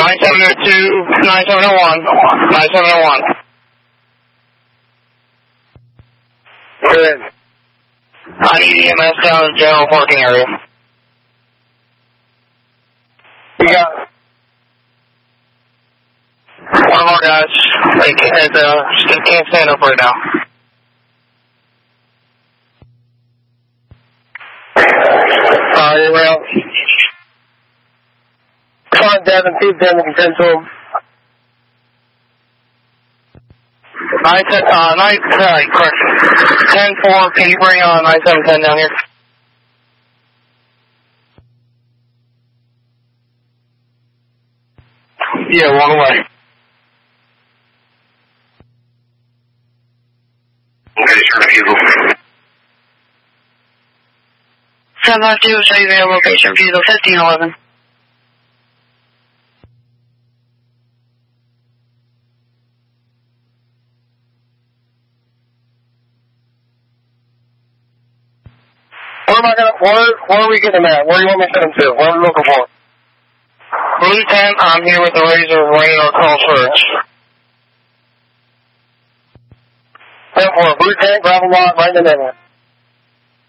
9702, 9701, 9701. Good. I need EMS down in the general parking area. You got it. One of our guys, they can't stand up right now. You're well. Come on, Devin, see if Devin can send to him. 10-4, can you bring 9710 down here? Yeah, one away. Okay, sure, refusal. 752, show you their location, refusal 1511. Where are we getting them at? Where do you want me to send them to? Where are we looking for? Blue 10, I'm here with the Razor Rain or call search. Blue 10, grab a lot right in the middle.